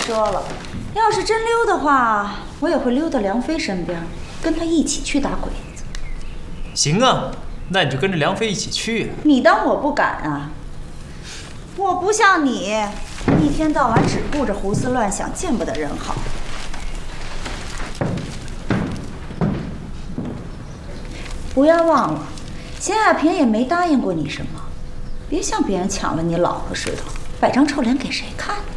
说了，要是真溜的话，我也会溜到梁飞身边，跟他一起去打鬼子。 行啊，那你就跟着梁飞一起去。 你当我不敢啊？我不像你，一天到晚只顾着胡思乱想，见不得人好。不要忘了，秦亚萍也没答应过你什么，别像别人抢了你老婆似的，摆张臭脸给谁看？